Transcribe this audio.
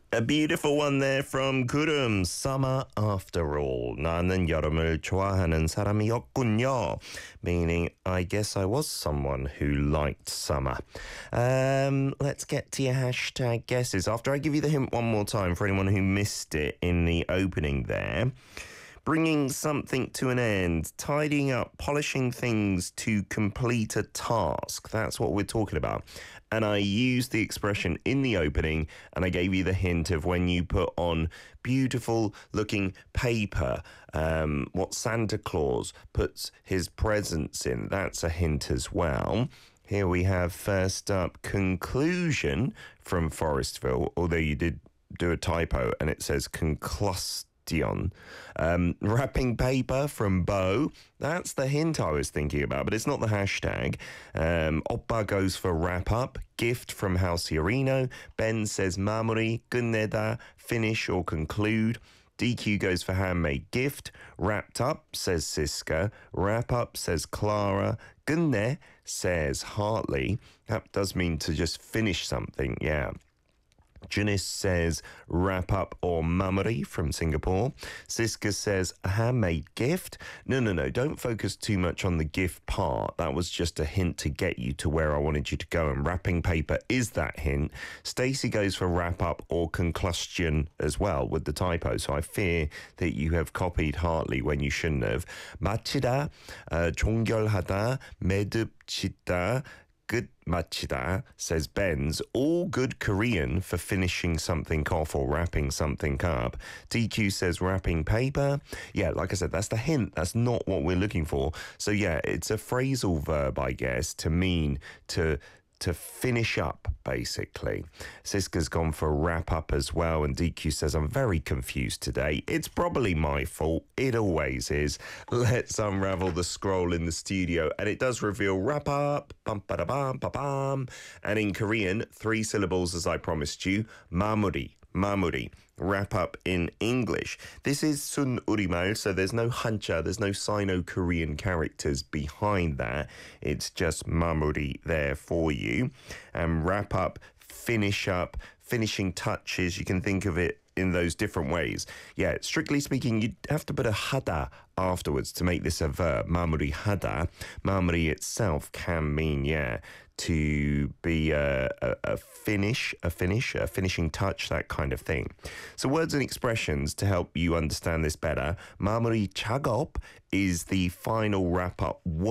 A beautiful one there from Kurum. Summer after all. 나는 여름을 좋아하는 사람이었군요. Meaning, I guess I was someone who liked summer. Let's get to your hashtag guesses. After I give you the hint one more time for anyone who missed it in the opening there. Bringing something to an end, tidying up, polishing things to complete a task. That's what we're talking about. And I used the expression in the opening, and I gave you the hint of when you put on beautiful looking paper, what Santa Claus puts his presents in. That's a hint as well. Here we have first up conclusion from Forestville, although you did do a typo and it says conclustion. Wrapping paper from Bo. That's the hint I was thinking about, but it's not the hashtag. Oppa goes for wrap up. Gift from Halciorino. Ben says 마무리, 끝내다, finish or conclude. DQ goes for handmade gift. Wrapped up, says Siska. Wrap up, says Clara. 끝내, says Hartley. That does mean to just finish something, yeah. Janice says wrap up or mammary from Singapore. Siska says a handmade gift. No, don't focus too much on the gift part. That was just a hint to get you to where I wanted you to go, and wrapping paper is that hint. Stacey goes for wrap up or conclussion as well with the typo, so I fear that you have copied Hartley when you shouldn't have. 마치다, 종결하다, 매듭짓다, 끝 마치다, says Ben's. All good Korean for finishing something off or wrapping something up. DQ says wrapping paper. Yeah, like I said, that's the hint. That's not what we're looking for. So yeah, it's a phrasal verb, I guess, to mean to finish up, basically. Siska's gone for wrap up as well, and DQ says, I'm very confused today. It's probably my fault. It always is. Let's unravel the scroll in the studio, and it does reveal wrap up, bum ba da bum ba bum. And in Korean, 3 syllables as I promised you, 마무리. Mamuri, wrap up in English. This is Sun Urimal, so there's no Hancha, there's no Sino-Korean characters behind that. It's just Mamuri there for you. And wrap up, finish up, finishing touches, you can think of it in those different ways. Yeah, strictly speaking, you'd have to put a hada afterwards to make this a verb. Mamuri hada. Mamuri itself can mean, to be a finishing touch, that kind of thing. So words and expressions to help you understand this better. 마무리 작업 is the final wrap-up